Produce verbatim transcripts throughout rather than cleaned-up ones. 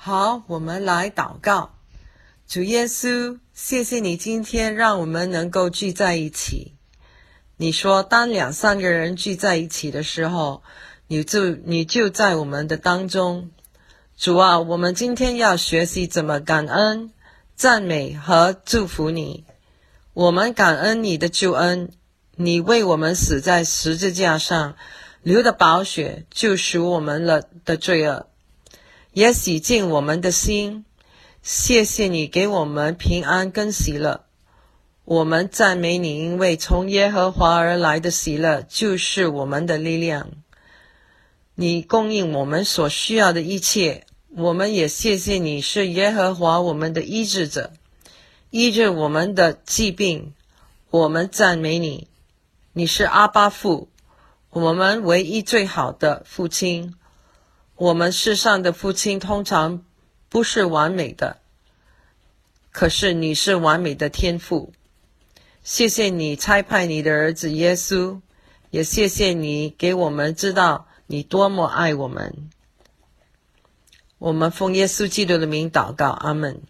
好，我们来祷告。主耶稣，谢谢你今天让我们能够聚在一起。你说当两三个人聚在一起的时候，你就你就在我们的当中。主啊，我们今天要学习怎么感恩、赞美和祝福你。我们感恩你的救恩，你为我们死在十字架上，流的宝血救赎我们了的罪恶，也洗净我们的心。谢谢你给我们平安跟喜乐。我们赞美你，因为从耶和华而来的喜乐就是我们的力量。你供应我们所需要的一切，我们也谢谢你是耶和华我们的医治者，医治我们的疾病。我们赞美你，你是阿爸父，我们唯一最好的父亲。我们世上的父亲通常不是完美的，可是你是完美的天父。谢谢你差派你的儿子耶稣，也谢谢你给我们知道你多么爱我们。我们奉耶稣基督的名祷告，阿们。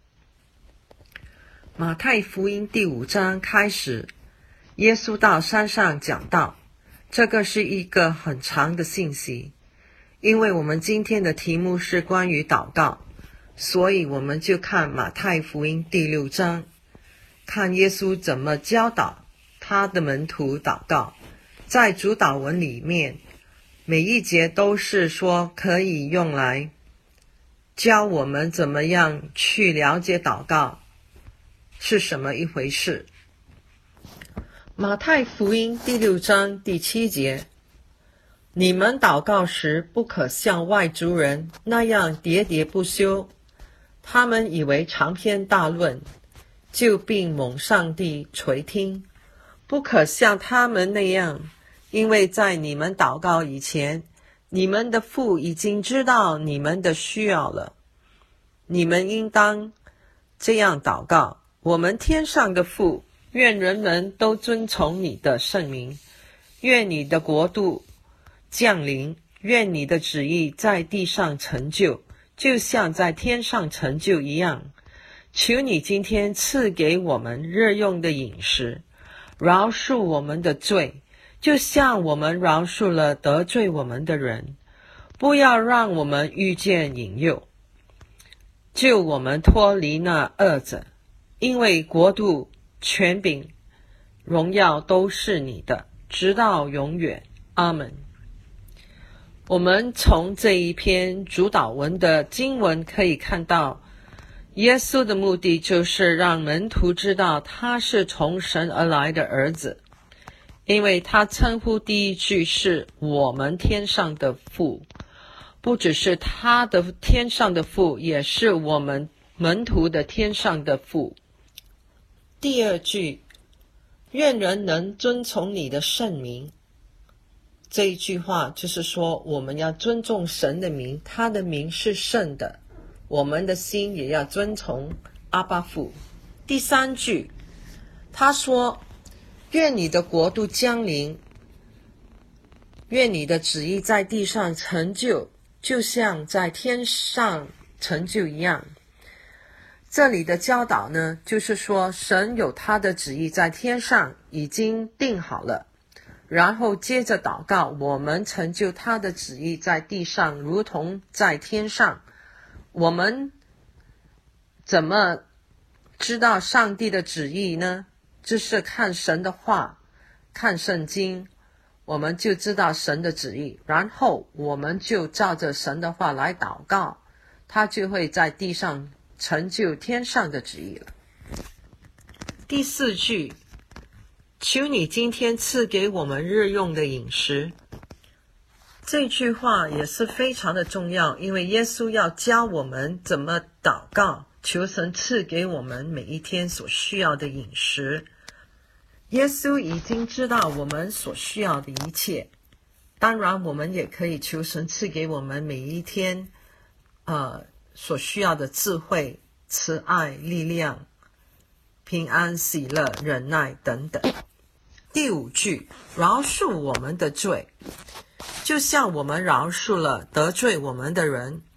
马太福音第五章开始，耶稣到山上讲道。这个是一个很长的信息，因为我们今天的题目是关于祷告，所以我们就看马太福音第六章，看耶稣怎么教导他的门徒祷告。在主祷文里面，每一节都是说可以用来教我们怎么样去了解祷告是什么一回事。马太福音第六章第七节，你们祷告时不可像外族人那样喋喋不休，他们以为长篇大论，就并蒙上帝垂听。不可像他们那样，因为在你们祷告以前，你们的父已经知道你们的需要了。你们应当这样祷告：我们天上的父，愿人们都遵从你的圣名，愿你的国度降临，愿你的旨意在地上成就，就像在天上成就一样。求你今天赐给我们日用的饮食，饶恕我们的罪，就像我们饶恕了得罪我们的人，不要让我们遇见引诱，救我们脱离那恶者，因为国度、权柄、荣耀都是你的，直到永远。阿们。我们从这一篇主祷文的经文可以看到，耶稣的目的就是让门徒知道他是从神而来的儿子，因为他称呼第一句是我们天上的父，不只是他的天上的父，也是我们门徒的天上的父。第二句，愿人能遵从你的圣名，这一句话就是说我们要尊重神的名，他的名是圣的，我们的心也要遵从阿爸父。第三句，他说愿你的国度降临，愿你的旨意在地上成就，就像在天上成就一样。这里的教导呢，就是说神有他的旨意在天上已经定好了，然后接着祷告，我们成就他的旨意在地上如同在天上。我们怎么知道上帝的旨意呢？就是看神的话，看圣经，我们就知道神的旨意，然后我们就照着神的话来祷告，他就会在地上成就天上的旨意了。第四句，求你今天赐给我们日用的饮食。这句话也是非常的重要，因为耶稣要教我们怎么祷告，求神赐给我们每一天所需要的饮食。耶稣已经知道我们所需要的一切，当然我们也可以求神赐给我们每一天呃所需要的智慧、慈爱、力量、平安、喜乐、忍耐等等。第五句，饶恕我们的罪，就像我们饶恕了得罪我们的人。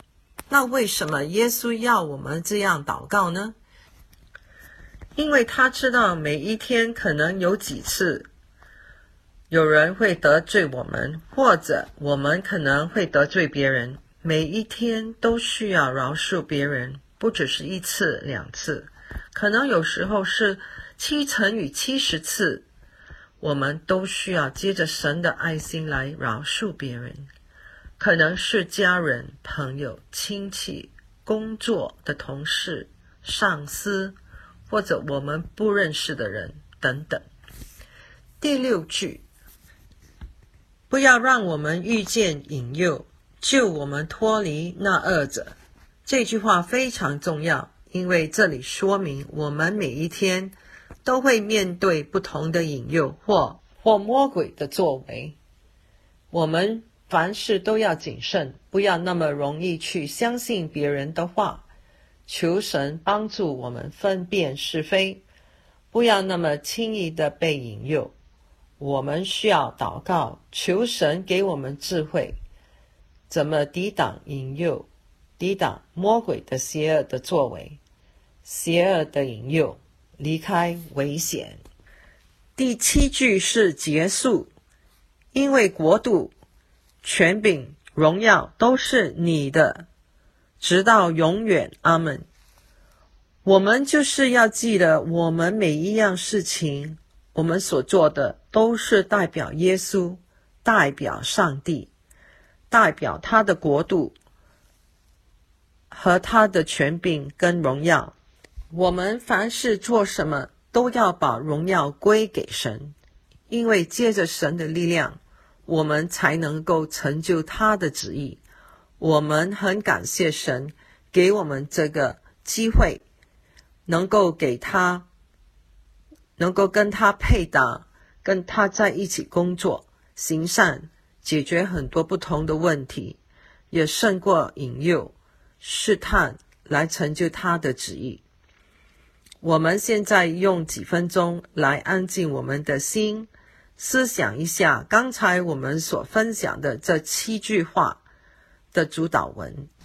那为什么耶稣要我们这样祷告呢？因为他知道每一天可能有几次有人会得罪我们，或者我们可能会得罪别人，每一天都需要饶恕别人，不只是一次两次，可能有时候是七乘以七十次，我们都需要接着神的爱心来饶恕别人，可能是家人、朋友、亲戚、工作的同事、上司，或者我们不认识的人等等。第六句，不要让我们遇见引诱，救我们脱离那恶者。这句话非常重要，因为这里说明我们每一天都会面对不同的引诱或或魔鬼的作为，我们凡事都要谨慎，不要那么容易去相信别人的话，求神帮助我们分辨是非，不要那么轻易的被引诱。我们需要祷告，求神给我们智慧，怎么抵挡引诱，抵挡魔鬼的邪恶的作为，邪恶的引诱，离开危险。第七句是结束，因为国度、权柄、荣耀都是你的，直到永远。阿们。我们就是要记得，我们每一样事情，我们所做的都是代表耶稣，代表上帝，代表他的国度和他的权柄跟荣耀。我们凡事做什么都要把荣耀归给神，因为借着神的力量，我们才能够成就他的旨意。我们很感谢神给我们这个机会，能够给他能够跟他配搭，跟他在一起工作，行善，解决很多不同的问题，也胜过引诱、试探，来成就他的旨意。我们现在用几分钟来安静我们的心，思想一下刚才我们所分享的这七句话的主导文，